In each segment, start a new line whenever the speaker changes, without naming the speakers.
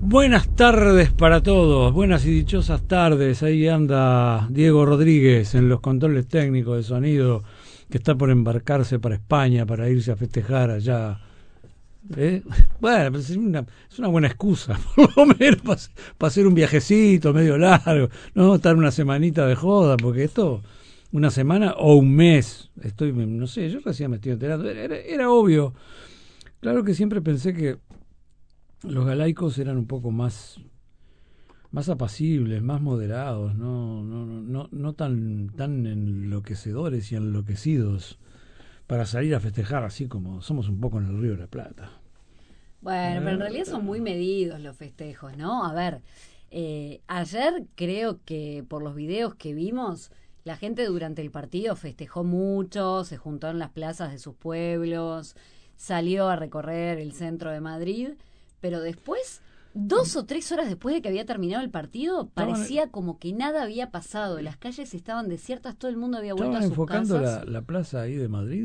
Buenas tardes para todos, buenas y dichosas tardes. Ahí anda Diego Rodríguez en los controles técnicos de sonido, que está por embarcarse para España, para irse a festejar allá. Bueno, pues es una buena excusa, por lo menos, para hacer un viajecito medio largo, no estar una semanita de joda, porque esto, una semana o un mes, no sé, yo recién me estoy enterando, era obvio. Claro que siempre pensé que los galaicos eran un poco más apacibles, más moderados, no tan enloquecedores y enloquecidos para salir a festejar así como somos un poco en el Río de la Plata.
Bueno, pero en realidad son muy medidos los festejos, ¿no? A ver, ayer creo que por los videos que vimos, la gente durante el partido festejó mucho, se juntó en las plazas de sus pueblos, salió a recorrer el centro de Madrid, pero después, 2 o 3 horas después de que había terminado el partido, parecía como que nada había pasado. Las calles estaban desiertas, todo el mundo había vuelto a sus casas.
Estaban enfocando la plaza ahí de Madrid.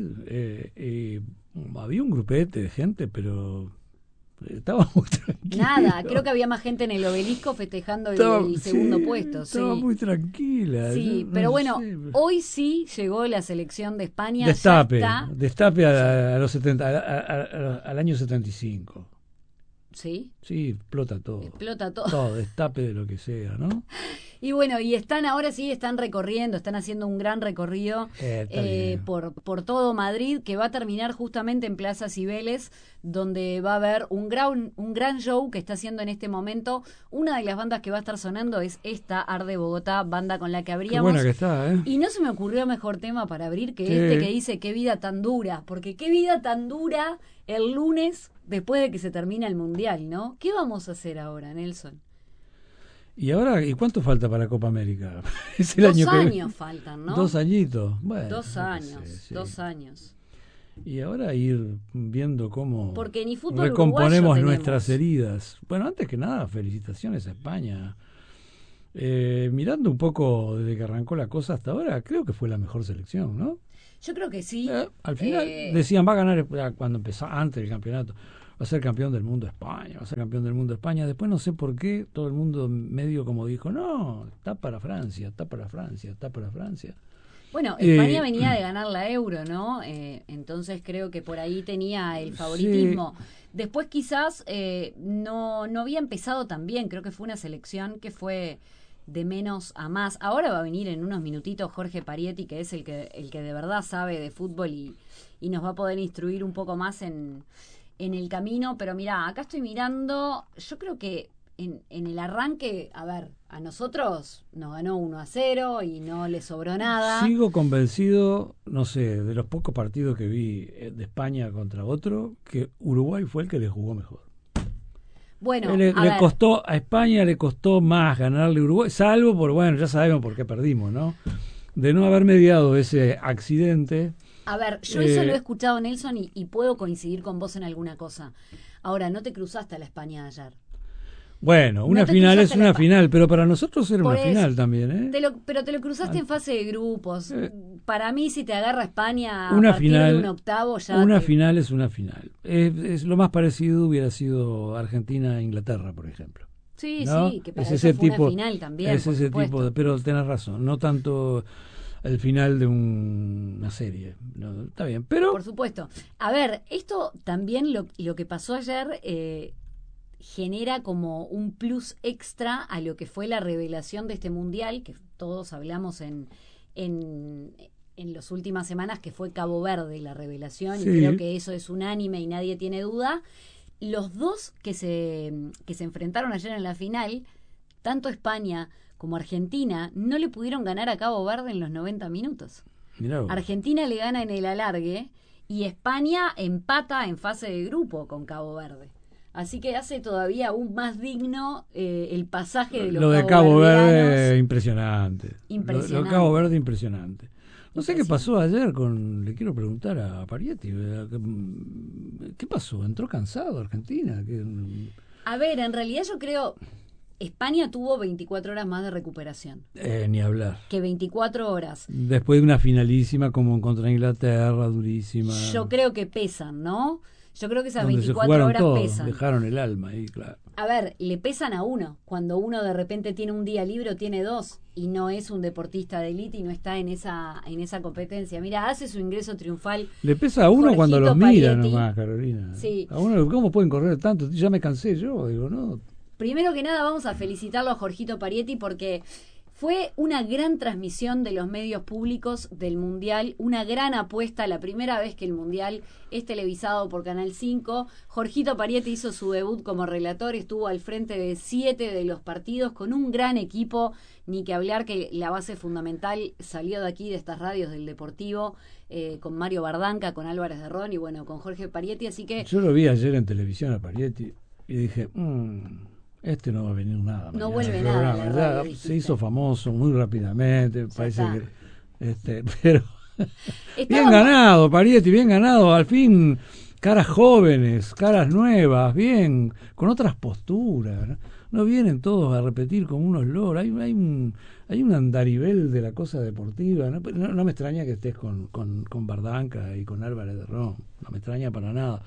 Había un grupete de gente, pero estaba muy tranquilo.
Nada, creo que había más gente en el Obelisco festejando el segundo puesto.
Estaba muy tranquila.
Sí,
no,
pero
no
bueno,
sé.
Hoy sí llegó la selección de España.
Destape
Ya
a los 70, al año 75.
Sí.
Sí, explota todo.
Explota todo.
Todo, destape de lo que sea, ¿no?
Y bueno, y ahora sí están recorriendo, están haciendo un gran recorrido por todo Madrid, que va a terminar justamente en Plaza Cibeles, donde va a haber un gran show que está haciendo en este momento. Una de las bandas que va a estar sonando es esta, Arde Bogotá, banda con la que abríamos.
Qué buena que está, ¿eh?
Y no se me ocurrió mejor tema para abrir que
Sí.
este que dice qué vida tan dura, porque qué vida tan dura el lunes después de que se termina el Mundial, ¿no? ¿Qué vamos a hacer ahora, Nelson?
¿Y ahora, y cuánto falta para Copa América? Es el
2
año
años faltan, ¿no?
2 añitos. Bueno,
2 años,
sé, sí.
2 años.
Y ahora ir viendo cómo
Porque ni fútbol
recomponemos
uruguayo
nuestras
tenemos.
heridas. Bueno, antes que nada, felicitaciones a España. Mirando un poco desde que arrancó la cosa hasta ahora, creo que fue la mejor selección, ¿no?
Yo creo que sí.
Al final decían, va a ganar cuando empezó, antes del campeonato, va a ser campeón del mundo España, va a ser campeón del mundo España. Después no sé por qué todo el mundo medio como dijo, no, está para Francia, está para Francia, está para Francia.
Bueno, España venía de ganar la Euro, ¿no? Entonces creo que por ahí tenía el favoritismo. Sí. Después quizás no había empezado tan bien. Creo que fue una selección que fue de menos a más. Ahora va a venir en unos minutitos Jorge Parietti, que es el que de verdad sabe de fútbol y nos va a poder instruir un poco más en el camino. Pero mirá, acá estoy mirando, yo creo que en el arranque, a ver, a nosotros nos ganó 1-0 y no le sobró nada.
Sigo convencido, no sé, de los pocos partidos que vi de España contra otro, que Uruguay fue el que le jugó mejor.
Bueno,
a España le costó más ganarle a Uruguay, salvo por, bueno, ya sabemos por qué perdimos, ¿no? De no haber mediado ese accidente.
A ver, yo eso lo he escuchado, Nelson, y puedo coincidir con vos en alguna cosa. Ahora, no te cruzaste a la España de ayer.
Bueno, una final es una final, pero para nosotros era una final también, ¿eh?
Pero te lo cruzaste en fase de grupos. Para mí, si te agarra España
una
a partir
final,
de un octavo, ya...
Una final es una final. Es lo más parecido hubiera sido Argentina-Inglaterra, por ejemplo.
Sí,
¿no?
sí, que para eso fue una final también,
es ese tipo pero tenés razón, no tanto el final de una serie. No, está bien, pero...
Por supuesto. A ver, esto también, lo que pasó ayer... genera como un plus extra a lo que fue la revelación de este mundial, que todos hablamos en las últimas semanas, que fue Cabo Verde la revelación, sí. Y creo que eso es unánime y nadie tiene duda. Los dos que se enfrentaron ayer en la final, tanto España como Argentina, no le pudieron ganar a Cabo Verde en los 90 minutos. Argentina le gana en el alargue y España empata en fase de grupo con Cabo Verde. Así que hace todavía aún más digno el pasaje de los
lo de Cabo Verde, impresionante.
Impresionante.
Lo de Cabo Verde, impresionante. No sé qué pasó ayer le quiero preguntar a Parietti, ¿qué pasó? ¿Entró cansado Argentina?
A ver, en realidad yo creo, España tuvo 24 horas más de recuperación.
Ni hablar.
Que 24 horas.
Después de una finalísima como contra Inglaterra, durísima.
Yo creo que pesan, ¿no? Yo creo que esas
donde
24 horas
todo,
pesan.
dejaron el alma ahí, claro.
A ver, le pesan a uno. Cuando uno de repente tiene un día libre o tiene 2 y no es un deportista de élite y no está en esa competencia. Mira, hace su ingreso triunfal.
Le pesa a uno
Jorgito
cuando los mira
Parietti.
nomás, Carolina.
Sí.
A uno, ¿cómo pueden correr tanto? Ya me cansé yo, digo, ¿no?
Primero que nada vamos a felicitarlo a Jorgito Parietti porque fue una gran transmisión de los medios públicos del Mundial, una gran apuesta, la primera vez que el Mundial es televisado por Canal 5. Jorgito Parietti hizo su debut como relator, estuvo al frente de 7 de los partidos con un gran equipo, ni que hablar que la base fundamental salió de aquí, de estas radios del Deportivo, con Mario Bardanca, con Álvarez de Ron y bueno, con Jorge Parietti, así que...
Yo lo vi ayer en televisión a Parietti y dije, este no va a venir nada.
No
mañana
vuelve
al
nada.
programa.
La radio,
Ya
dijiste.
se hizo famoso muy rápidamente,
Ya
parece
está.
que pero bien
Estábamos-
ganado, Parietti, bien ganado, al fin caras jóvenes, caras nuevas, bien, con otras posturas, ¿no? No vienen todos a repetir como unos loros, hay un andarivel de la cosa deportiva, no me extraña que estés con Bardanca y con Álvarez de Ron, no me extraña para nada,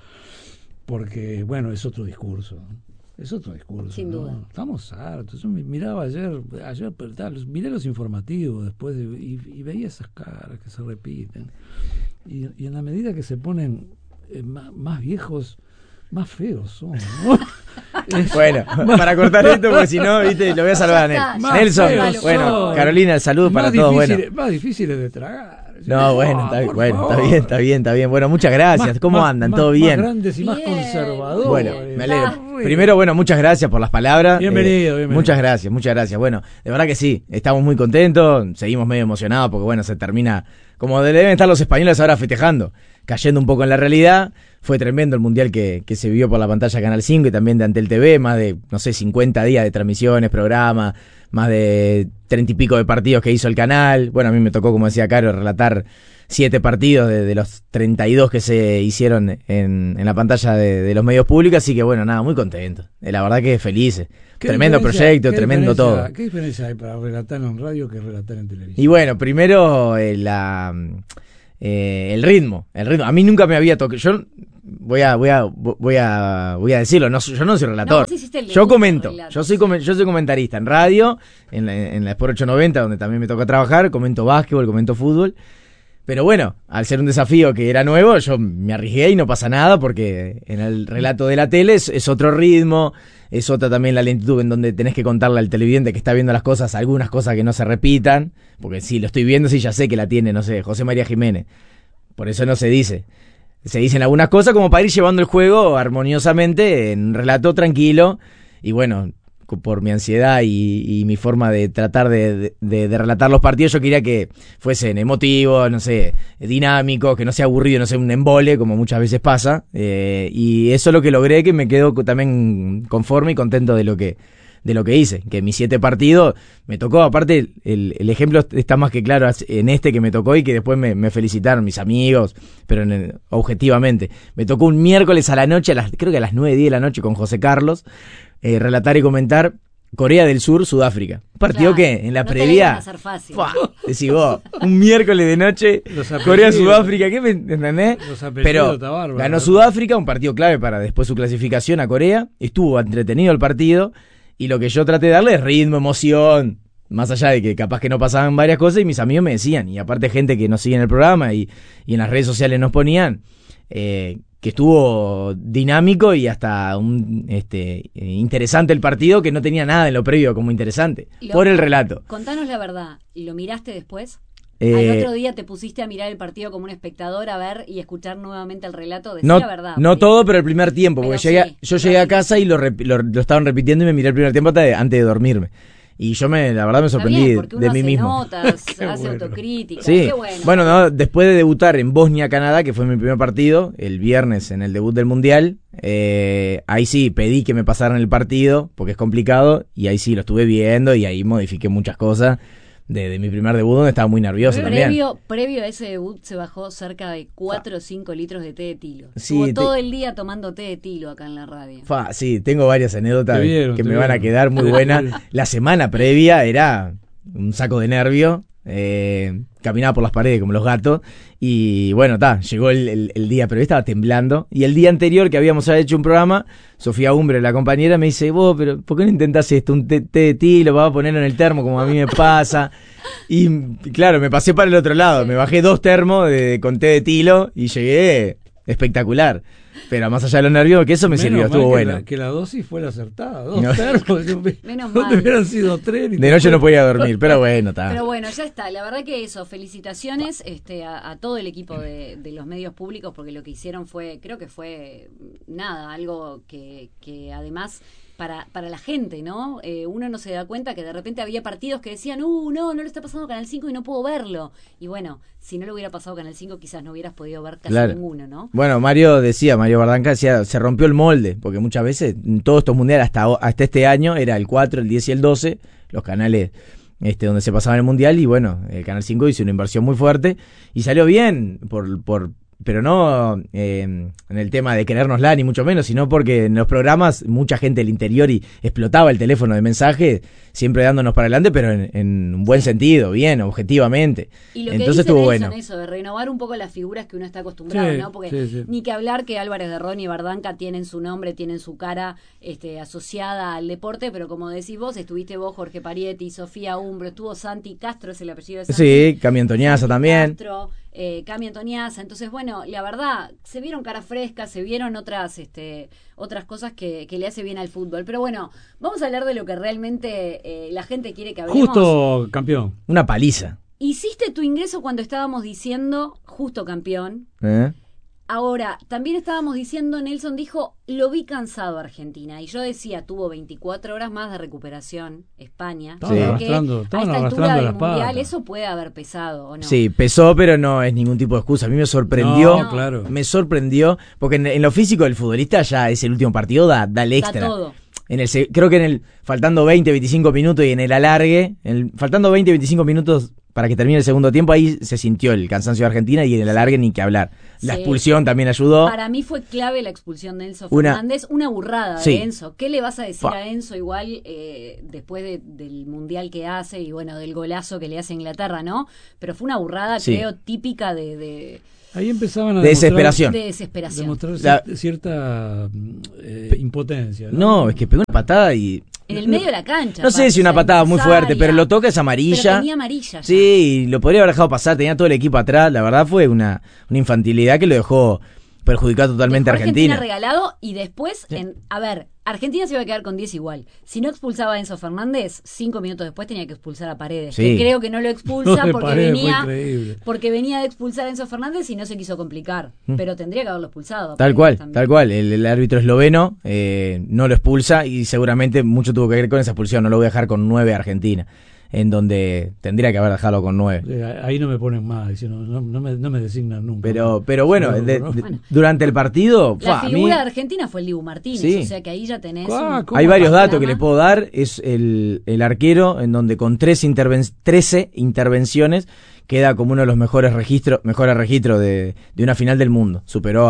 porque bueno, es otro discurso, ¿no? Es otro discurso.
Sin
¿no?
duda.
Estamos hartos. Yo miraba ayer pero miré los informativos después y veía esas caras que se repiten. Y en la medida que se ponen más viejos, más feos son, ¿no?
Bueno, para cortar esto, porque si no, viste, lo voy a salvar a
Ya está,
Nelson.
ya
Nelson,
está,
bueno,
son.
Carolina, el saludo para todos. Bueno,
Más difíciles de tragar.
no, bueno, está bien. Bueno, muchas gracias. ¿Cómo andan? ¿Todo bien?
Más grandes y más
Bien.
conservadores.
Bueno, me alegro.
Terrible.
Primero, bueno, muchas gracias por las palabras.
Bienvenido.
Muchas gracias. Bueno, de verdad que sí, estamos muy contentos, seguimos medio emocionados porque, bueno, se termina, como deben estar los españoles ahora festejando, cayendo un poco en la realidad. Fue tremendo el mundial que se vivió por la pantalla de Canal 5 y también de Antel TV, más de, no sé, 50 días de transmisiones, programas, más de 30 y pico de partidos que hizo el canal. Bueno, a mí me tocó, como decía Caro, relatar 7 partidos de los 32 que se hicieron en la pantalla de los medios públicos, así que bueno, nada, muy contento. La verdad que felices. Tremendo proyecto, tremendo todo.
¿Qué diferencia hay para relatar en radio que relatar en televisión?
Y bueno, primero el ritmo. A mí nunca me había tocado. Yo voy a decirlo, yo no soy relator.
No, vos hiciste el
Yo
debut
comento.
del relato,
Yo soy comentarista en radio, en la Sport 890, donde también me toca trabajar, comento básquetbol, comento fútbol. Pero bueno, al ser un desafío que era nuevo, yo me arriesgué y no pasa nada porque en el relato de la tele es otro ritmo, es otra también la lentitud en donde tenés que contarle al televidente que está viendo las cosas, algunas cosas que no se repitan, porque si lo estoy viendo, sí ya sé que la tiene, no sé, José María Jiménez. Por eso no se dice. Se dicen algunas cosas como para ir llevando el juego armoniosamente en un relato tranquilo y bueno, por mi ansiedad y mi forma de tratar de relatar los partidos, yo quería que fuesen emotivos, no sé, dinámicos, que no sea aburrido, no sea un embole, como muchas veces pasa, y eso es lo que logré, que me quedo también conforme y contento de lo que hice, que mis 7 partidos me tocó, aparte el ejemplo está más que claro en este que me tocó y que después me felicitaron mis amigos, pero objetivamente, me tocó un miércoles a la noche, creo que a las 9:10 de la noche con José Carlos, relatar y comentar Corea del Sur, Sudáfrica. Un partido
Claro,
que en la
no te
previa...
la iban a hacer fácil.
Decís vos, un miércoles de noche,
Los apellidos.
Corea-Sudáfrica, ¿qué me entendés?
Los apellidos
Pero
está bárbaro,
ganó
¿eh?
Sudáfrica, un partido clave para después su clasificación a Corea. Estuvo entretenido el partido y lo que yo traté de darle es ritmo, emoción, más allá de que capaz que no pasaban varias cosas y mis amigos me decían, y aparte gente que nos sigue en el programa y en las redes sociales nos ponían, que estuvo dinámico y hasta interesante el partido, que no tenía nada en lo previo como interesante, por el relato.
Contanos la verdad, ¿lo miraste después? Al otro día te pusiste a mirar el partido como un espectador, a ver y escuchar nuevamente el relato, decía la verdad.
No todo, pero el primer tiempo,
Pero
porque
sí,
yo llegué a casa y lo estaban repitiendo y me miré el primer tiempo antes de dormirme. Y yo la verdad me
Está
sorprendí
bien, porque uno
de mí
hace
mismo.
notas,
Qué
hace
bueno.
autocrítica.
Sí,
Qué bueno.
bueno, no, después de debutar en Bosnia-Canadá, que fue mi primer partido, el viernes en el debut del Mundial, ahí sí pedí que me pasaran el partido, porque es complicado, y ahí sí lo estuve viendo y ahí modifiqué muchas cosas de mi primer debut, donde estaba muy nervioso también.
Previo a ese debut se bajó cerca de 4 o 5 litros de té de tilo.
Sí,
Estuvo todo el día tomando té de tilo acá en la radio.
Sí, tengo varias anécdotas
Te vieron,
que
te
me van a
vieron.
quedar muy buenas. La semana previa era un saco de nervio, caminaba por las paredes como los gatos, y bueno, llegó el día, pero yo estaba temblando, y el día anterior que habíamos hecho un programa, Sofía Umbre, la compañera, me dice, vos, pero ¿por qué no intentás esto? Un té de tilo, vas a ponerlo en el termo como a mí me pasa, y claro, me pasé para el otro lado, me bajé 2 termos con té de tilo, y llegué espectacular. Pero más allá de los nervios, que eso me sirvió, estuvo bueno.
Que la dosis fuera acertada, 2 termos.
Menos
no
mal.
te hubieran sido 3.
De noche no podía dormir, pero bueno, está.
Pero bueno, ya está. La verdad que eso, felicitaciones a todo el equipo de los medios públicos, porque lo que hicieron creo que fue algo que además para la gente, ¿no? Uno no se da cuenta que de repente había partidos que decían, no le está pasando Canal 5 y no puedo verlo. Y bueno, si no le hubiera pasado Canal 5, quizás no hubieras podido ver casi ninguno, ¿no? Bueno,
Mario Bardanca decía, se rompió el molde, porque muchas veces en todos estos mundiales hasta este año era el 4, el 10 y el 12, los canales donde se pasaba el mundial, y bueno, el Canal 5 hizo una inversión muy fuerte y salió bien pero no en el tema de querérnosla, ni mucho menos, sino porque en los programas mucha gente del interior y explotaba el teléfono de mensaje, siempre dándonos para adelante, pero en un buen sentido, bien, objetivamente.
Y lo que
entonces
dicen
estuvo bueno.
Eso, de renovar un poco las figuras que uno está acostumbrado, ¿no? Porque ni que hablar que Álvarez de Ron y Bardanca tienen su nombre, tienen su cara asociada al deporte, pero como decís vos, estuviste vos, Jorge Parietti, Sofía Umbro, estuvo Santi Castro, es el apellido de Santi.
Sí, Cami Antoniazza también.
Castro, Cami Antoniazza. Entonces, bueno, la verdad, se vieron caras frescas, se vieron otras cosas que le hace bien al fútbol. Pero bueno, vamos a hablar de lo que realmente la gente quiere que hablemos.
Justo campeón.
Una paliza.
Hiciste tu ingreso cuando estábamos diciendo justo campeón. Ahora, también estábamos diciendo, Nelson dijo, lo vi cansado a Argentina. Y yo decía, tuvo 24 horas más de recuperación España.
Estaban arrastrando
a esta altura del
las
Mundial
patas.
eso puede haber pesado, ¿o no?
Sí, pesó, pero no es ningún tipo de excusa. A mí me sorprendió.
No, claro.
Me sorprendió, porque en lo físico del futbolista ya es el último partido, da el extra.
Da todo.
Creo que faltando 20, 25 minutos y en el alargue, faltando 20, 25 minutos para que termine el segundo tiempo, ahí se sintió el cansancio de Argentina, y en el alargue ni que hablar. La expulsión también ayudó.
Para mí fue clave la expulsión de Enzo Fernández, una burrada de Enzo. ¿Qué le vas a decir a Enzo igual después del mundial que hace y bueno, del golazo que le hace a Inglaterra, ¿no? Pero fue una burrada, creo, típica de
ahí empezaban a
desesperación.
Demostrar cierta impotencia.
No, es que pegó una patada y...
En el medio de la cancha.
No sé si una patada muy fuerte, pero lo toca, es amarilla.
Pero tenía amarilla ya.
Sí, lo podría haber dejado pasar, tenía todo el equipo atrás. La verdad fue una infantilidad que lo dejó perjudicar totalmente a Argentina.
Regalado, y después, Argentina se iba a quedar con 10 igual. Si no expulsaba a Enzo Fernández, 5 minutos después tenía que expulsar a Paredes. Que creo que no lo expulsa porque venía de expulsar a Enzo Fernández y no se quiso complicar. Pero tendría que haberlo expulsado.
Tal cual. El árbitro esloveno no lo expulsa, y seguramente mucho tuvo que ver con esa expulsión. No lo voy a dejar con 9 a Argentina, en donde tendría que haber dejado con 9.
Ahí no me ponen más, no me designan nunca.
Pero bueno, durante el partido...
La figura de Argentina fue el Dibu Martínez, o sea que ahí ya tenés...
Hay varios datos que les puedo dar. Es el arquero en donde con 13 intervenciones queda como uno de los mejores registros de una final del mundo. Superó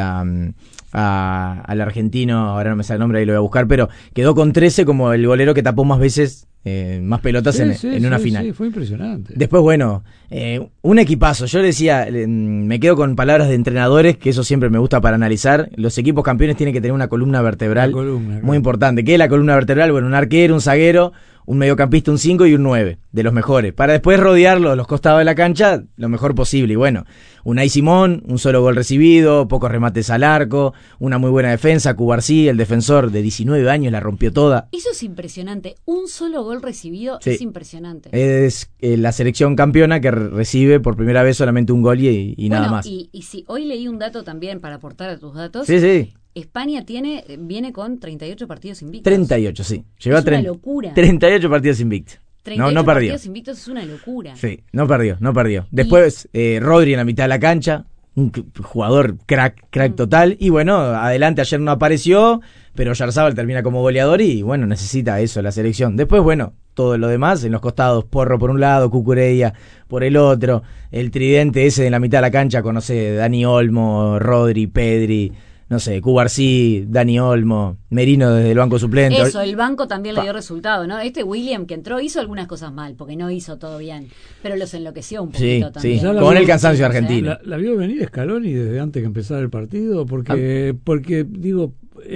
al argentino, ahora no me sale el nombre, ahí lo voy a buscar, pero quedó con 13 como el golero que tapó más veces, más pelotas en una final.
Sí, fue impresionante.
Después, bueno, un equipazo. Yo decía, me quedo con palabras de entrenadores, que eso siempre me gusta para analizar. Los equipos campeones tienen que tener una columna vertebral muy importante. ¿Qué es la columna vertebral? Bueno, un arquero, un zaguero, un mediocampista, un 5 y un 9, de los mejores, para después rodearlo los costados de la cancha lo mejor posible. Y bueno, Unai Simón, un solo gol recibido, pocos remates al arco, una muy buena defensa. Cubarsí, el defensor de 19 años, la rompió toda.
Eso es impresionante, un solo gol recibido, es impresionante.
Es la selección campeona que recibe por primera vez solamente un gol y nada más.
Y si hoy leí un dato también para aportar a tus datos.
Sí.
España viene con 38 partidos invictos.
38, sí. Llegó
es una locura.
38 partidos invictos.
38
no perdió.
Partidos invictos es una locura.
Sí, no perdió. Después Rodri en la mitad de la cancha, un jugador crack total. Y bueno, adelante ayer no apareció, pero Yarzábal termina como goleador y bueno, necesita eso la selección. Después, bueno, todo lo demás en los costados, Porro por un lado, Cucurella por el otro, el tridente ese de la mitad de la cancha, conoce Dani Olmo, Rodri, Pedri, no sé, Cubarsí, Dani Olmo, Merino desde el banco suplente.
Eso, el banco también le dio resultado, ¿no? William que entró hizo algunas cosas mal, porque no hizo todo bien, pero los enloqueció un poquito también.
Sí, con el cansancio argentino.
La vio venir Scaloni desde antes que empezara el partido, porque digo,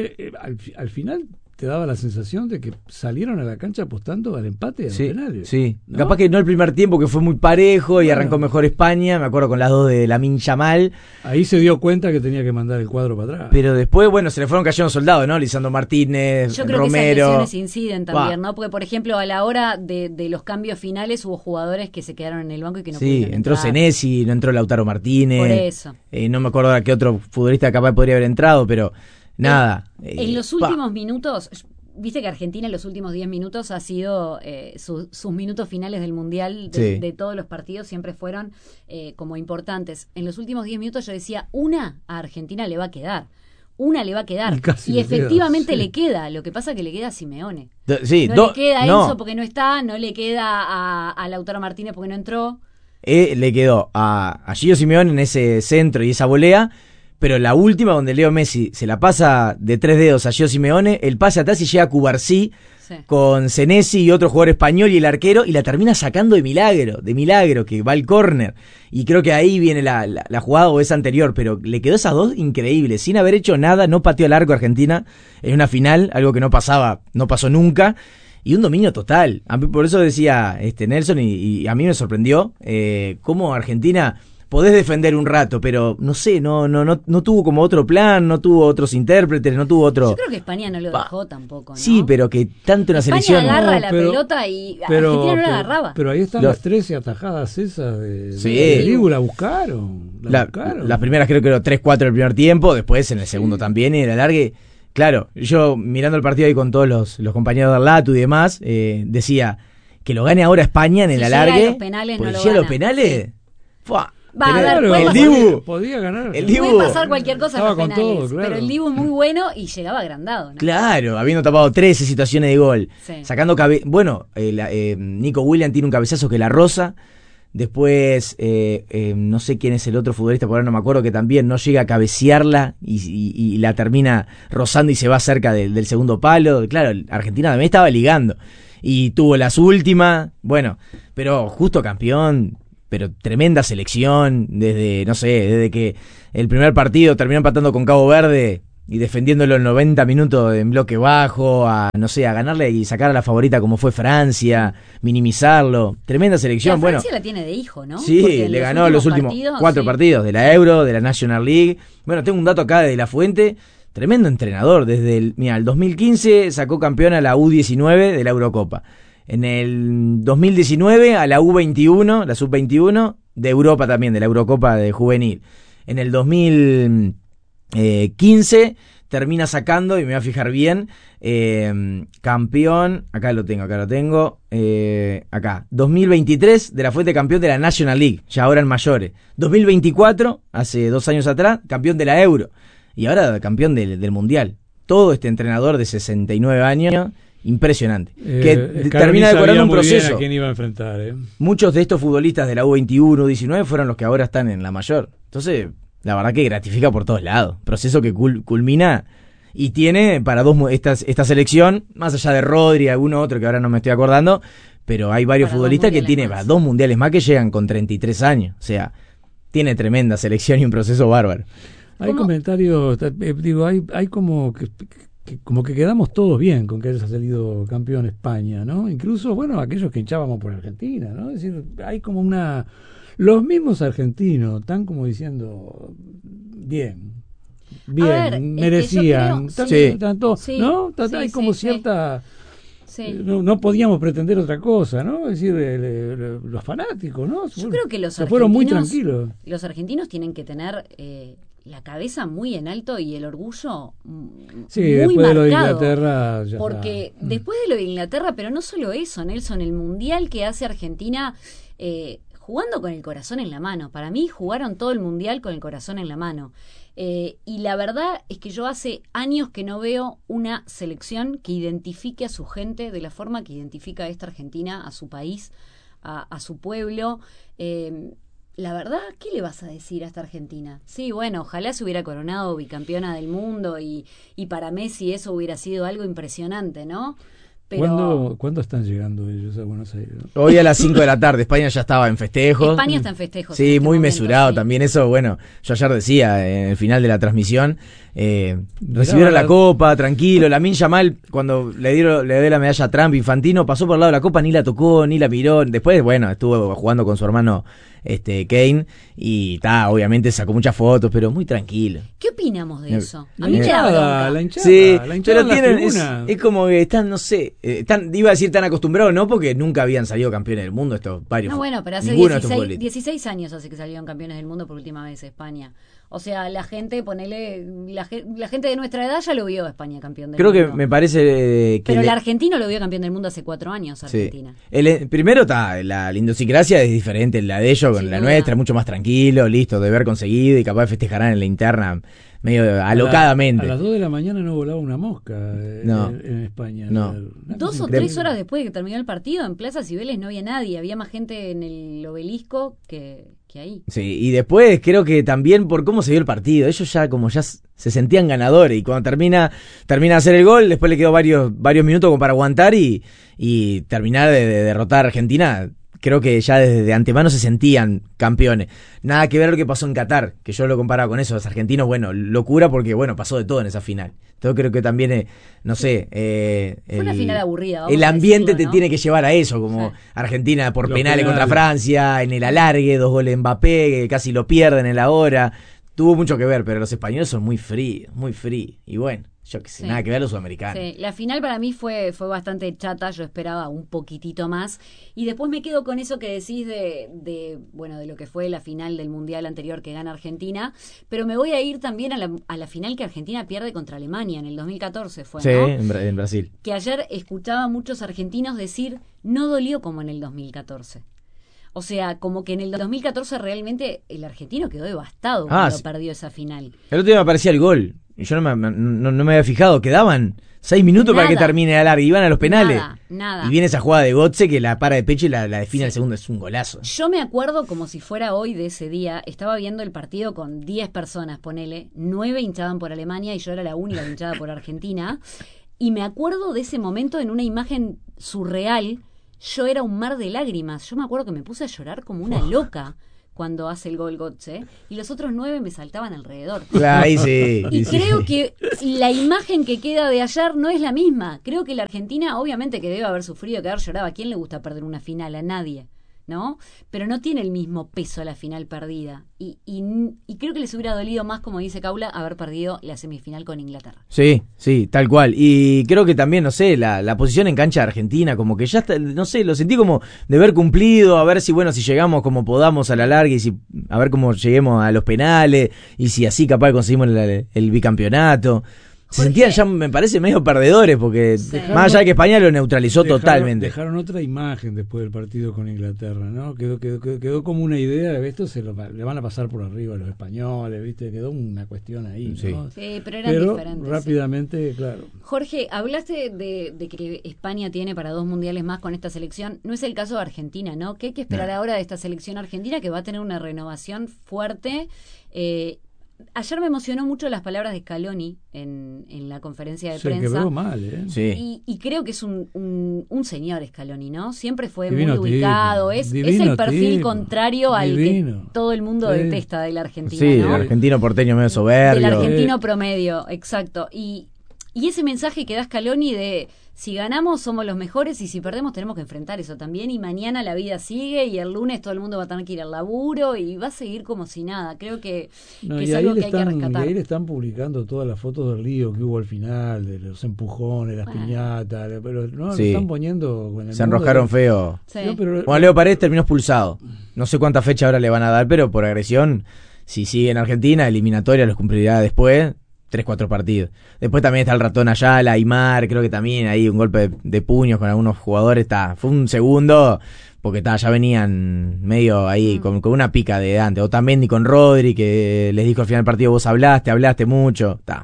al final te daba la sensación de que salieron a la cancha apostando al empate de los penales.
Sí,
¿no?
Capaz que no el primer tiempo, que fue muy parejo y arrancó mejor España, me acuerdo con las dos de Lamine Yamal.
Ahí se dio cuenta que tenía que mandar el cuadro para atrás.
Pero después, bueno, se le fueron cayendo soldados, ¿no? Lisandro Martínez,
yo creo
Romero.
Que esas lesiones inciden también, ¿no? Porque, por ejemplo, a la hora de los cambios finales hubo jugadores que se quedaron en el banco y que no pudieron
entró
entrar.
Senesi, no entró Lautaro Martínez.
Por eso.
No me acuerdo a qué otro futbolista capaz podría haber entrado, pero nada.
En los últimos minutos... Viste que Argentina en los últimos 10 minutos ha sido sus minutos finales del Mundial de todos los partidos siempre fueron como importantes. En los últimos 10 minutos yo decía, una a Argentina le va a quedar. Una le va a quedar. Y efectivamente le queda. Lo que pasa es que le queda a Simeone. No le queda a Enzo porque no está, no le queda a Lautaro Martínez porque no entró.
Le quedó a Gio Simeone en ese centro y esa volea. Pero la última, donde Leo Messi se la pasa de 3 dedos a Gio Simeone, el pase atrás y llega a Cubarsí con Senesi y otro jugador español y el arquero, y la termina sacando de milagro, que va al córner. Y creo que ahí viene la jugada, o es anterior, pero le quedó esas dos increíbles. Sin haber hecho nada, no pateó al arco Argentina en una final, algo que no pasó nunca. Y un dominio total. Por eso decía Nelson, y a mí me sorprendió cómo Argentina... Podés defender un rato, pero no sé, no tuvo como otro plan, no tuvo otros intérpretes, no tuvo otro...
Yo creo que España no lo dejó tampoco, ¿no?
Sí, pero que tanto una selección...
España agarra la pelota y Argentina no la agarraba.
Pero ahí están las 13 atajadas esas de Dibu, la buscaron.
Las primeras creo que eran 3-4 del primer tiempo, después en el segundo también, y el alargue... Claro, yo mirando el partido ahí con todos los compañeros del Latu y demás, decía que lo gane ahora España en el alargue.
Llega a los penales, no lo gana.
Los penales... ¡Fua!
Va a ver,
el Dibu
podía ganar.
El Dibu
puede pasar cualquier cosa en los penales,
todo, claro.
pero el Dibu es muy bueno y llegaba agrandado, ¿no?
Claro, habiendo tapado 13 situaciones de gol, sacando Nico Williams tiene un cabezazo que la roza. Después no sé quién es el otro futbolista, por ahora no me acuerdo, que también no llega a cabecearla y la termina rozando y se va cerca del segundo palo. Claro, Argentina también estaba ligando y tuvo las últimas, bueno, pero justo campeón. Pero tremenda selección, desde que el primer partido terminó empatando con Cabo Verde y defendiéndolo en 90 minutos en bloque bajo, a ganarle y sacar a la favorita como fue Francia, minimizarlo. Tremenda selección.
Francia la tiene de hijo, ¿no?
Sí, le ganó los últimos 4 partidos de la Euro, de la National League. Bueno, tengo un dato acá de La Fuente. Tremendo entrenador. Desde el 2015 sacó campeón a la U19 de la Eurocopa. En el 2019 a la U21, la Sub-21 de Europa también, de la Eurocopa de Juvenil. En el 2015 termina sacando, y me voy a fijar bien, campeón, acá lo tengo, 2023 de La Fuente campeón de la National League, ya ahora en mayores. 2024, hace 2 años atrás, campeón de la Euro. Y ahora campeón del Mundial. Todo este entrenador de 69 años... Impresionante. Que termina decorando un proceso.
A quién iba a enfrentar,
Muchos de estos futbolistas de la U21, U19 fueron los que ahora están en la mayor. Entonces, la verdad que gratifica por todos lados. Proceso que culmina y tiene para esta selección, más allá de Rodri y alguno otro que ahora no me estoy acordando, pero hay varios futbolistas que tienen 2 mundiales más que llegan con 33 años. O sea, tiene tremenda selección y un proceso bárbaro.
Hay comentarios, hay como que quedamos todos bien con que haya salido campeón España, ¿no? Incluso, aquellos que hinchábamos por Argentina, ¿no? Es decir, hay como los mismos argentinos están como diciendo, bien, merecían, ¿no? Hay como cierta... Sí. No podíamos pretender otra cosa, ¿no? Es decir, los fanáticos, ¿no?
Yo creo que se fueron muy tranquilos. Los argentinos tienen que tener... la cabeza muy en alto y el orgullo muy
después
marcado,
de lo de Inglaterra
porque después de lo de Inglaterra, pero no solo eso, Nelson, el mundial que hace Argentina jugando con el corazón en la mano. Para mí jugaron todo el mundial con el corazón en la mano, y la verdad es que yo hace años que no veo una selección que identifique a su gente de la forma que identifica esta Argentina a su país, a su pueblo. la verdad, ¿qué le vas a decir a esta Argentina? Sí, bueno, ojalá se hubiera coronado bicampeona del mundo y para Messi eso hubiera sido algo impresionante, ¿no?
Pero... ¿Cuándo están llegando ellos a Buenos Aires?
Hoy a las 5 de la tarde, España ya estaba en festejos.
España está en festejos.
Sí, muy mesurado sí. También eso, bueno, yo ayer decía en el final de la transmisión, recibieron la copa, tranquilo, Lamine Yamal, cuando le dio la medalla a Trump, Infantino, pasó por el lado de la copa, ni la tocó, ni la miró, después, bueno, estuvo jugando con su hermano Kane y obviamente sacó muchas fotos, pero muy tranquilo.
¿Qué opinamos de eso?
A mí me da
la hinchada. Sí, pero tienen, es como que están, no sé, iba a decir tan acostumbrados, ¿no? Porque nunca habían salido campeones del mundo estos varios.
No, bueno, pero hace 16 años hace que salieron campeones del mundo por última vez España. O sea, la gente, la gente de nuestra edad ya lo vio a España campeón del mundo.
Creo que me parece que...
Pero el argentino lo vio campeón del mundo hace 4 años, Argentina.
Sí. Primero la idiosincrasia es diferente, la de ellos con la nuestra, mucho más tranquilo, listo, de haber conseguido y capaz festejarán en la interna medio alocadamente.
A las 2 de la mañana no volaba una mosca en España.
No.
2 o 3 horas después de que terminó el partido, en Plaza Cibeles no había nadie, había más gente en el obelisco que ahí.
Sí, y después creo que también por cómo se dio el partido, ellos ya se sentían ganadores y cuando termina de hacer el gol, después le quedó varios minutos como para aguantar y terminar de derrotar a Argentina. Creo que ya desde antemano se sentían campeones. Nada que ver lo que pasó en Qatar, que yo lo comparaba con eso. Los argentinos, bueno, locura porque, bueno, pasó de todo en esa final. Entonces creo que también, no sé...
Fue una final aburrida.
El ambiente te tiene que llevar a eso, como Argentina por penales contra Francia, en el alargue, 2 goles de Mbappé, que casi lo pierden en la hora. Tuvo mucho que ver, pero los españoles son muy fríos. Y bueno, yo qué sé, nada que ver a los sudamericanos.
Sí, la final para mí fue bastante chata, yo esperaba un poquitito más. Y después me quedo con eso que decís de lo que fue la final del Mundial anterior que gana Argentina. Pero me voy a ir también a la final que Argentina pierde contra Alemania en el 2014 fue,
sí,
¿no?
en Brasil.
Que ayer escuchaba a muchos argentinos decir, no dolió como en el 2014. O sea, como que en el 2014 realmente el argentino quedó devastado cuando perdió esa final.
El otro día me aparecía el gol. Y yo no me había fijado. Quedaban 6 minutos para que termine el alargue. Iban a los penales.
Nada.
Y viene esa jugada de Götze que la para de pecho y la define al segundo. Es un golazo.
Yo me acuerdo como si fuera hoy de ese día. Estaba viendo el partido con 10 personas, ponele. 9 hinchaban por Alemania y yo era la única hinchada por Argentina. Y me acuerdo de ese momento en una imagen surreal. Yo era un mar de lágrimas. Yo me acuerdo que me puse a llorar como una loca cuando hace el gol Götze, y los otros 9 me saltaban alrededor.
Ahí sí.
Y creo que la imagen que queda de ayer no es la misma. Creo que la Argentina, obviamente que debe haber sufrido, que haber llorado. ¿A quién le gusta perder una final? A nadie, ¿no? Pero no tiene el mismo peso la final perdida. Y creo que les hubiera dolido más, como dice Caula, haber perdido la semifinal con Inglaterra.
Sí, tal cual. Y creo que también, no sé, la posición en cancha de Argentina, como que ya está, no sé, lo sentí como de haber cumplido, a ver si llegamos como podamos a la larga y a ver cómo lleguemos a los penales y si así capaz conseguimos el bicampeonato. Se sentían ya, me parece, medio perdedores, porque más allá de que España lo neutralizó totalmente.
Dejaron otra imagen después del partido con Inglaterra, ¿no? Quedó como una idea de esto, le van a pasar por arriba a los españoles, ¿viste? Quedó una cuestión ahí, ¿no?
Sí, pero eran diferentes.
Rápidamente, claro.
Jorge, hablaste de que España tiene para 2 mundiales más con esta selección. No es el caso de Argentina, ¿no? ¿Qué hay que esperar ahora de esta selección argentina que va a tener una renovación fuerte? Ayer me emocionó mucho las palabras de Scaloni en la conferencia de prensa.
Se quebró mal, ¿eh?
Sí.
Y creo que es un señor Scaloni, ¿no? Siempre fue divino, muy ubicado. Es el perfil contrario al que todo el mundo detesta del argentino,
sí,
¿no?
El argentino porteño medio soberbio.
Del argentino promedio, exacto. Y ese mensaje que da Scaloni de si ganamos somos los mejores y si perdemos tenemos que enfrentar eso también, y mañana la vida sigue y el lunes todo el mundo va a tener que ir al laburo y va a seguir como si nada. Creo que es algo que hay que rescatar.
Y ahí le están publicando todas las fotos del lío que hubo al final, de los empujones, las piñatas, pero no, lo están poniendo con el
se enroscaron feo.
Sí.
No, bueno, Leo Paredes terminó expulsado. No sé cuánta fecha ahora le van a dar, pero por agresión, si sigue en Argentina, eliminatoria los cumplirá después. 3-4 partidos. Después también está el ratón Ayala, Aymar, creo que también ahí un golpe de puños con algunos jugadores. Fue un segundo, porque ya venían medio ahí con una pica de antes. O también ni con Rodri, que les dijo al final del partido, vos hablaste mucho.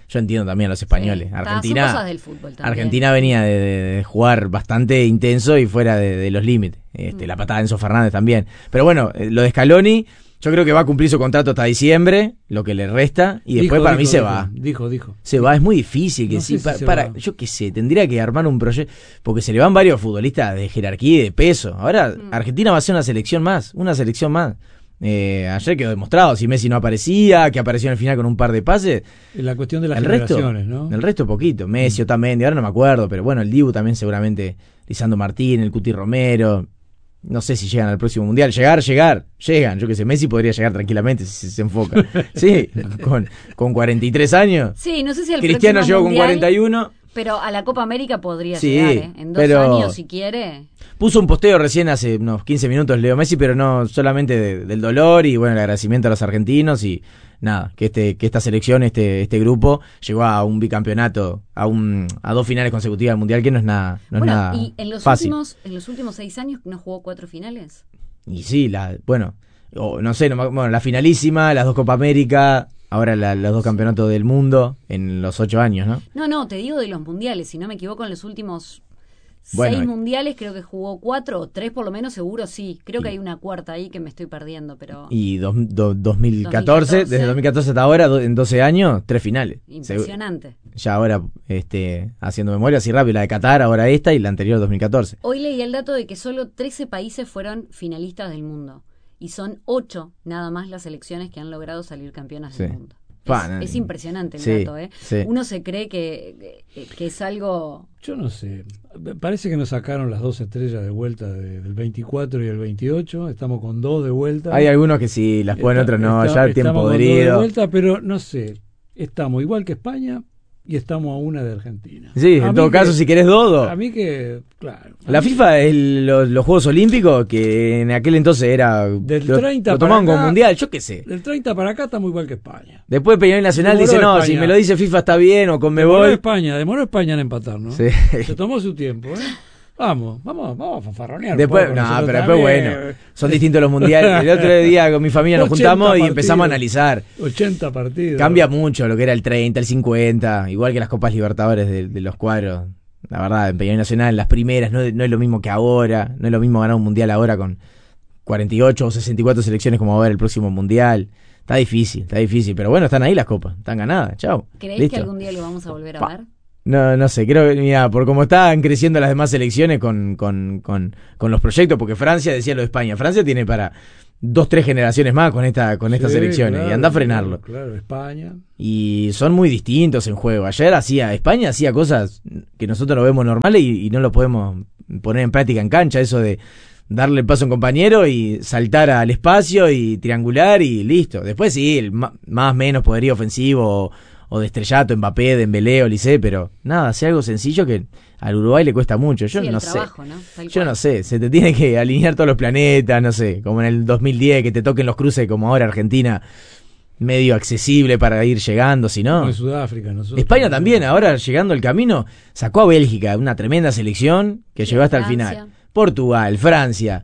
yo entiendo también a los españoles.
Sí,
Argentina,
son cosas del fútbol también.
Argentina venía de jugar bastante intenso y fuera de los límites. La patada de Enzo Fernández también. Pero bueno, lo de Scaloni, yo creo que va a cumplir su contrato hasta diciembre, lo que le resta, y después para mí se va.
Dijo.
Se va, es muy difícil que
no
sí.
Sé si
yo qué sé, tendría que armar un proyecto, porque se le van varios futbolistas de jerarquía y de peso. Ahora Argentina va a ser una selección más. Ayer quedó demostrado, si Messi no aparecía, que apareció en el final con un par de pases.
La cuestión de las generaciones, ¿no?
El resto poquito, Messi, Otamendi, ahora no me acuerdo, pero bueno, el Dibu también seguramente, Lisandro Martín, el Cuti Romero, no sé si llegan al próximo Mundial, llegan, yo qué sé, Messi podría llegar tranquilamente si se enfoca. Sí, con 43 años.
Sí, no sé si al
Cristiano
próximo
llegó
mundial,
con 41.
Pero a la Copa América podría
Sí,
llegar, en 2 años si quiere.
Puso un posteo recién hace unos 15 minutos Leo Messi, pero no solamente del dolor y bueno, el agradecimiento a los argentinos y nada, que esta selección, este grupo llegó a un bicampeonato, a 2 finales consecutivas del Mundial, que no es nada,
y en los
fácil.
en los últimos 6 años no jugó 4 finales.
Y sí, la finalísima, las 2 Copa América, ahora los 2 campeonatos del mundo en los 8 años, ¿no?
No, te digo de los mundiales, si no me equivoco, en los últimos 6 mundiales creo que jugó 4 o 3 por lo menos, seguro sí. Creo que hay una cuarta ahí que me estoy perdiendo, pero...
Y 2014, desde 2014 hasta ahora, en 12 años, 3 finales.
Impresionante.
Ya ahora, haciendo memoria así rápido, la de Qatar, ahora esta y la anterior 2014.
Hoy leí el dato de que solo 13 países fueron finalistas del mundo. Y son 8 nada más las selecciones que han logrado salir campeonas del mundo. Es impresionante el dato, ¿eh?
Sí.
Uno se cree que es algo...
Yo no sé. Parece que nos sacaron las 2 estrellas de vuelta del 24 y el 28. Estamos con 2 de vuelta.
Hay algunos que sí, las ponen, otros no. Ya el tiempo podrido.
Estamos con 2 de vuelta, pero no sé. Estamos igual que España y estamos a 1 de Argentina.
Sí, en todo caso, si querés 2.
A mí que, claro.
La FIFA es los Juegos Olímpicos, que en aquel entonces era...
Del 30
lo tomaban
para acá,
como mundial, yo qué sé.
Del 30 para acá estamos igual que España.
Después Peñarol Nacional dice, no, si me lo dice FIFA está bien, o Conmebol.
Demoró España en empatar, ¿no?
Sí.
Se tomó su tiempo, ¿eh? Vamos a fanfarronear.
Después, pero después bueno, son distintos los mundiales. El otro día con mi familia nos juntamos y empezamos a analizar.
80 partidos.
Cambia mucho lo que era el 30, el 50, igual que las Copas Libertadores de los cuadros. La verdad, en Peñarol Nacional, las primeras, no es lo mismo que ahora. No es lo mismo ganar un mundial ahora con 48 o 64 selecciones como va a haber el próximo mundial. Está difícil, pero bueno, están ahí las copas, están ganadas, chao.
¿Creéis que algún día lo vamos a volver a ver?
No sé, creo que, mira, por cómo están creciendo las demás selecciones con los proyectos, porque Francia, decía lo de España, Francia tiene para 2-3 generaciones más con estas selecciones, claro, y anda a frenarlo.
Claro, España.
Y son muy distintos en juego. Ayer España hacía cosas que nosotros lo vemos normales y no lo podemos poner en práctica en cancha, eso de darle el paso a un compañero y saltar al espacio y triangular y listo. Después sí, el más menos poderío ofensivo o de estrellato, Mbappé, Dembélé, Olise, pero nada, hace algo sencillo que al Uruguay le cuesta mucho. Yo no sé. Yo no sé, se te tiene que alinear todos los planetas, no sé, como en el 2010 que te toquen los cruces como ahora Argentina, medio accesible para ir llegando, si no.
Como en Sudáfrica, nosotros.
España también, ahora llegando el camino, sacó a Bélgica, una tremenda selección que llegó hasta Francia. El final. Portugal, Francia,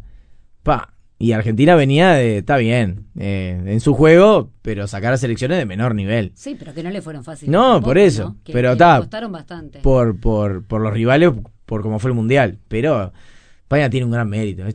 y Argentina venía está bien, en su juego, pero sacar a selecciones de menor nivel.
Sí, pero que no le fueron fáciles.
No, tampoco, por eso. ¿No? Pero
costaron bastante.
Por los rivales, por cómo fue el Mundial. Pero España tiene un gran mérito.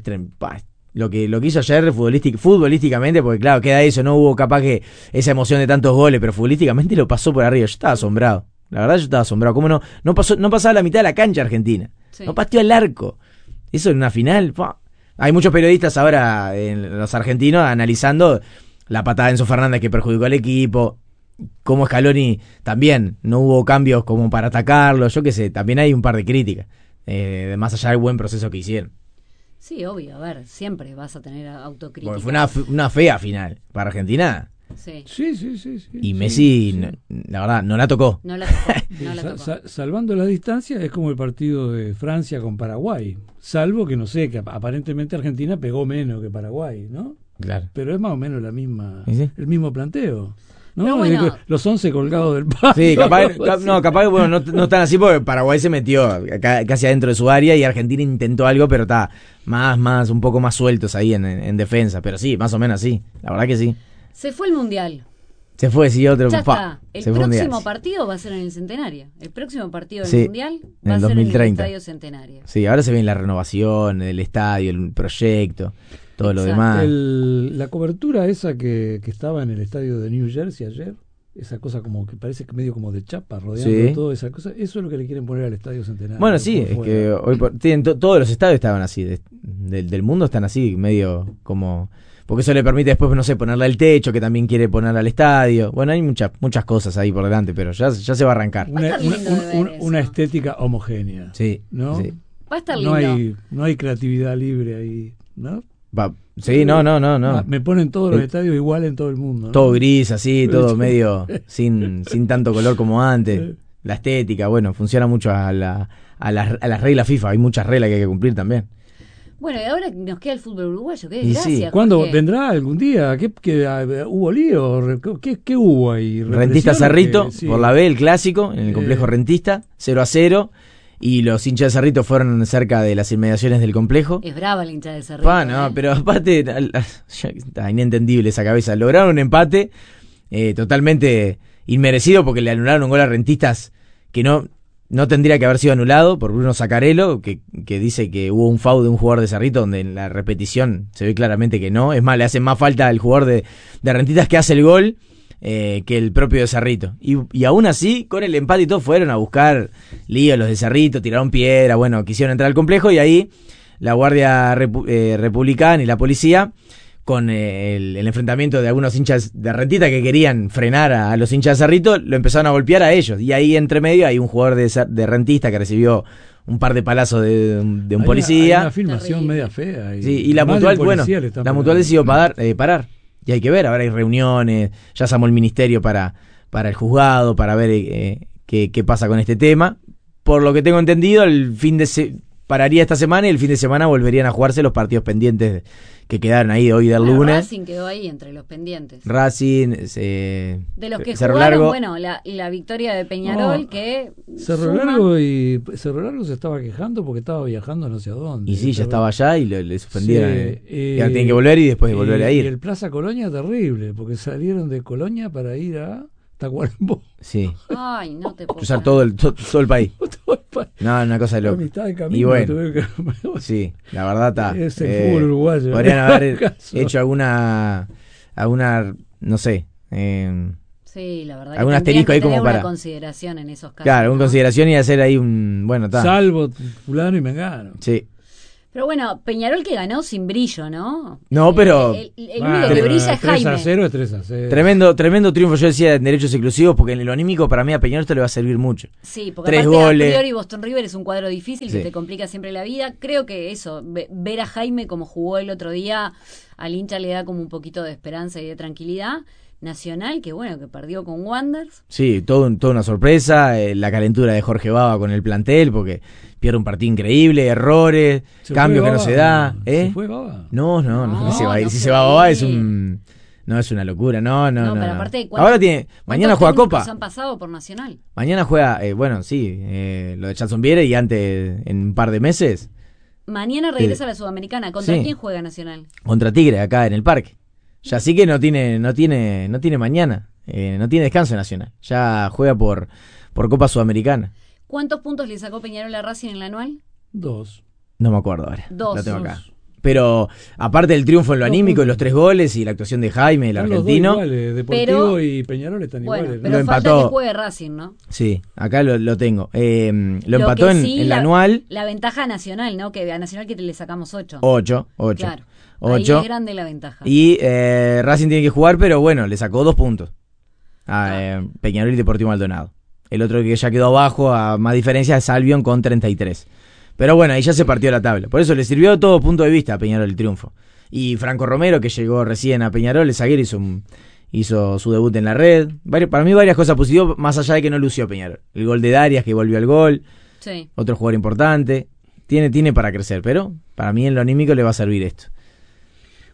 Lo que hizo ayer futbolísticamente, porque claro, queda eso, no hubo capaz que esa emoción de tantos goles, pero futbolísticamente lo pasó por arriba. Yo estaba asombrado. La verdad, yo estaba asombrado. ¿Cómo no pasaba la mitad de la cancha Argentina? Sí. No pateó al arco. Eso en una final, Hay muchos periodistas ahora, los argentinos, analizando la patada de Enzo Fernández que perjudicó al equipo, cómo Scaloni también no hubo cambios como para atacarlo, yo qué sé, también hay un par de críticas, más allá del buen proceso que hicieron.
Sí, obvio, a ver, siempre vas a tener autocrítica.
Porque fue una fea final para Argentina.
Sí.
Y Messi, la verdad, no la tocó.
No la tocó.
Salvando la distancia, es como el partido de Francia con Paraguay. Salvo que, no sé, que aparentemente Argentina pegó menos que Paraguay, ¿no?
Claro.
Pero es más o menos el mismo planteo.
¿No? Bueno,
los 11 colgados del palo.
Sí, capaz no están así porque Paraguay se metió casi adentro de su área y Argentina intentó algo, pero está un poco más sueltos ahí en defensa. Pero sí, más o menos así. La verdad que sí.
Se fue el Mundial.
Se fue, sí, otro.
Ya está. El
se fue un día.
próximo partido va a ser en el Centenario. El próximo partido del
Sí,
Mundial
en
va
el
a ser en el
2030.
Estadio Centenario.
Sí, ahora se viene la renovación, el estadio, el proyecto, todo lo
Exacto.
demás.
La cobertura esa que estaba en el estadio de New Jersey ayer, esa cosa como que parece que medio como de chapa rodeando
Sí.
toda esa cosa, eso es lo que le quieren poner al estadio Centenario.
Bueno, sí,
por
es
fuera.
que hoy todos los estadios estaban así, del mundo están así, medio como... Porque eso le permite después, no sé, ponerle el techo, que también quiere poner al estadio. Bueno, hay muchas cosas ahí por delante, pero ya se va a arrancar.
Va a estar lindo de ver
Una
eso.
estética homogénea.
Sí,
¿No?
sí.
Va a estar lindo.
No hay creatividad libre ahí, ¿no?
Sí, no.
Me ponen todos los estadios igual en todo el mundo, ¿no?
Todo gris, así, todo medio sin tanto color como antes. La estética, bueno, funciona mucho a las reglas FIFA. Hay muchas reglas que hay que cumplir también.
Bueno, y ahora nos queda el fútbol uruguayo. Qué
Y sí.
desgracia.
¿Cuándo
Jorge.
vendrá algún día? ¿Hubo lío? ¿Qué hubo ahí?
Rentista
¿Represión?
Cerrito,
Sí.
por la B, el clásico, en el complejo Rentista, 0-0. Y los hinchas de Cerrito fueron cerca de las inmediaciones del complejo.
Es brava la hincha de Cerrito.
No, pero aparte, está inentendible esa cabeza. Lograron un empate totalmente inmerecido porque le anularon un gol a Rentistas que no tendría que haber sido anulado por Bruno Zaccarello, que dice que hubo un foul de un jugador de Cerrito donde en la repetición se ve claramente que no. Es más, le hace más falta al jugador de Rentistas que hace el gol que el propio de Cerrito. Y aún así, con el empate y todo, fueron a buscar lío los de Cerrito, tiraron piedra, bueno, quisieron entrar al complejo y ahí la Guardia Republicana y la policía, con el enfrentamiento de algunos hinchas de Rentista que querían frenar a los hinchas de Cerrito, lo empezaron a golpear a ellos. Y ahí entre medio hay un jugador de Rentista que recibió un par de palazos de un policía.
Hay una filmación
Terrible.
media fea.
Y la
más
Mutual,
de un
bueno,
policía le están
la Mutual
pegando.
decidió parar. Y hay que ver, ahora hay reuniones, ya llamó el ministerio para el juzgado, para ver qué pasa con este tema. Por lo que tengo entendido, pararía esta semana y el fin de semana volverían a jugarse los partidos pendientes que quedaron ahí hoy del
Bueno,
lunes.
Racing quedó ahí entre los pendientes.
Racing,
De los que
Cerro
jugaron,
Largo.
bueno, la victoria de Peñarol,
No,
que
Cerro
suma.
Largo se estaba quejando porque estaba viajando no sé a dónde.
y sí, ya estaba allá y le suspendieron.
Sí,
Y ahora tienen que volver y después volver a
Y
ir.
el Plaza Colonia terrible, porque salieron de Colonia para ir a Tacuarembó.
Sí,
Ay, no te puedo
cruzar
creer.
todo el país. No, una cosa de
A
loco.
mitad de
Y
camino
bueno,
tuve que...
sí, la verdad está.
Es el fútbol uruguayo.
Podrían haber
¿Acaso?
hecho alguna, no sé,
Sí, la verdad.
algún
que tendrían
asterisco
que
ahí
tener
como
una
para-
consideración en esos casos.
claro, en
¿no?
consideración y hacer ahí un, bueno, está.
Salvo fulano y mengano.
Sí.
Pero bueno, Peñarol que ganó sin brillo, ¿no?
No, pero-
El único que brilla es
3 a
Jaime.
0 es 3 a 0.
Tremendo triunfo, yo decía, en derechos exclusivos, porque en lo anímico para mí a Peñarol esto le va a servir mucho.
Sí, porque
3
aparte
goles.
a priori Boston River es un cuadro difícil
Sí.
que te complica siempre la vida. Creo que eso, ver a Jaime como jugó el otro día, al hincha le da como un poquito de esperanza y de tranquilidad. Nacional, que bueno, que perdió con Wanderers.
Sí, toda una sorpresa, la calentura de Jorge Baba con el plantel, porque pierde un partido increíble, errores,
Se
cambios
fue
que no
Baba.
se da.
¿Se fue Baba?
No se va a ir.
no
Si
se
se va
va a
Baba
ir.
es una locura. No.
Pero aparte,
Ahora tiene, mañana juega Copa.
han pasado por Nacional?
Mañana juega, bueno, sí, lo de Charlson Viere y antes, en un par de meses,
Mañana regresa a la Sudamericana. ¿Contra
Sí.
quién juega Nacional?
contra Tigre, acá en el parque. Ya sí que no tiene mañana, no tiene descanso nacional. Ya juega por Copa Sudamericana.
¿Cuántos puntos le sacó Peñarol a Racing en la anual?
2.
No me acuerdo ahora.
2.
Lo tengo acá. Pero aparte del triunfo en lo
2
anímico,
puntos.
los 3 goles y la actuación de Jaime, el
Están los dos
argentino.
iguales, Deportivo
Pero-
y Peñarol están
Bueno,
iguales.
pero
Lo
falta
empató.
que juegue Racing, ¿no?
Sí, acá lo tengo. Lo
Lo
empató
que
en
sí,
la
la
anual
La ventaja Nacional, ¿no? Que a Nacional que le sacamos 8.
8.
Claro.
8.
Ahí es grande la ventaja.
Y Racing tiene que jugar, pero bueno, le sacó 2 puntos a Peñarol y Deportivo Maldonado. El otro que ya quedó abajo a más diferencia es Albion con 33. Pero bueno, ahí ya se partió la tabla. Por eso le sirvió de todo punto de vista a Peñarol el triunfo. Y Franco Romero, que llegó recién a Peñarol, el zaguero, hizo su debut en la red. Para mí varias cosas positivas, más allá de que no lució Peñarol. El gol de Darias, que volvió al gol.
Sí.
Otro jugador importante. Tiene para crecer, pero para mí en lo anímico le va a servir esto.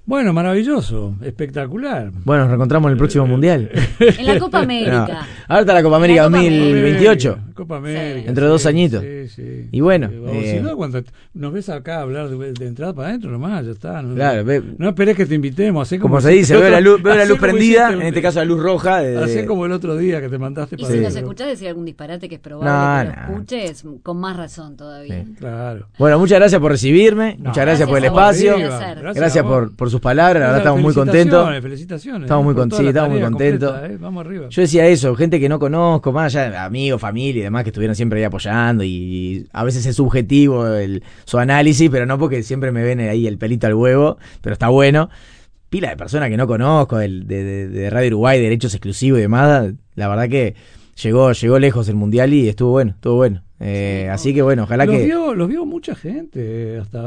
Bueno, maravilloso, espectacular.
Bueno, nos reencontramos en el próximo Mundial.
En la Copa América.
No. Ahora está la Copa América 2028.
Copa América.
Sí.
Dentro de 2 añitos.
Sí.
Y bueno.
O si no, cuando nos ves acá hablar de entrada para adentro nomás, ya está. No,
Claro,
no esperes que te invitemos.
Como se dice, veo la luz prendida, en este caso la luz roja.
Hacé como el otro día que te mandaste
Y
para
si
adentro.
nos escuchás decir algún disparate que es probable que lo escuches, con más razón todavía.
Sí.
Claro.
Bueno, muchas gracias por recibirme, muchas gracias por el espacio, gracias por sus palabras, la verdad estamos muy contentos.
Felicitaciones.
Estamos muy contentos.
Vamos arriba.
Yo decía eso, gente que no conozco, más allá de amigos, familia y demás que estuvieron siempre ahí apoyando, y a veces es subjetivo su análisis, pero no porque siempre me ven ahí el pelito al huevo, pero está bueno. Pila de personas que no conozco, de Radio Uruguay, derechos exclusivos y demás, la verdad que llegó lejos el Mundial y estuvo bueno. Así que bueno, ojalá
los vio mucha gente, hasta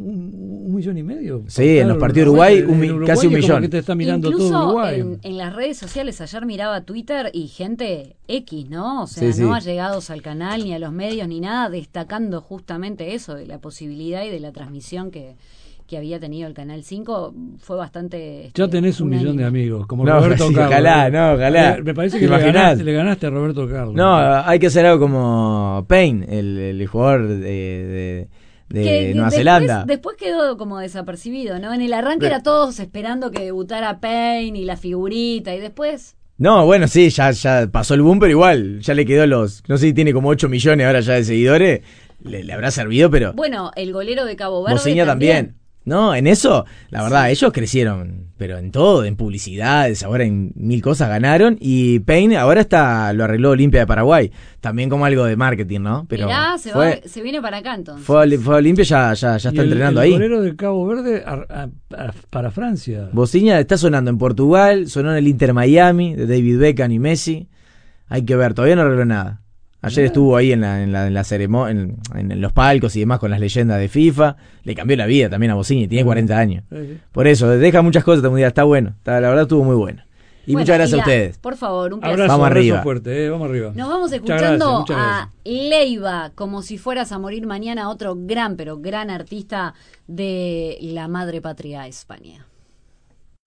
un millón y medio.
Sí, en los partidos de Uruguay, casi 1 millón.
Que te está mirando
incluso
todo Uruguay.
En las redes sociales, ayer miraba Twitter y gente X, ¿no? O sea,
Sí,
no
sí.
allegados al canal, ni a los medios, ni nada, destacando justamente eso, de la posibilidad y de la transmisión que había tenido el Canal 5, fue bastante...
Ya tenés un millón de amigos, como
No,
Roberto
sí,
Carlos.
ojalá.
Me parece que le ganaste a Roberto Carlos.
No, hay que hacer algo como Payne, el jugador de Nueva Zelanda.
Después quedó como desapercibido, ¿no? En el arranque era todos esperando que debutara Payne y la figurita, y después...
No, bueno, sí, ya pasó el boom, pero igual, ya le quedó no sé si tiene como 8 millones ahora ya de seguidores, le habrá servido, pero...
Bueno, el golero de Cabo Verde
Bociña también. No, en eso, la verdad, ellos crecieron, pero en todo, en publicidades, ahora en 1000 cosas ganaron, y Payne ahora lo arregló Olimpia de Paraguay, también como algo de marketing, ¿no? Pero
mirá, se viene para acá entonces.
Fue a Olimpia, ya está entrenando ahí.
El golero de Cabo Verde para Francia.
Bociña está sonando en Portugal, sonó en el Inter Miami, de David Beckham y Messi, hay que ver, todavía no arregló nada. Ayer estuvo ahí en la ceremonia, en los palcos y demás con las leyendas de FIFA. Le cambió la vida también a Bociña, tiene 40 años. Por eso, deja muchas cosas este mundial, está bueno. La verdad estuvo muy bueno. Y muchas gracias a ustedes.
Por favor, un placer.
Vamos arriba.
Fuerte, vamos arriba.
Nos vamos escuchando
muchas gracias.
a Leiva, Como si fueras a morir mañana, otro gran, pero gran artista de la madre patria España.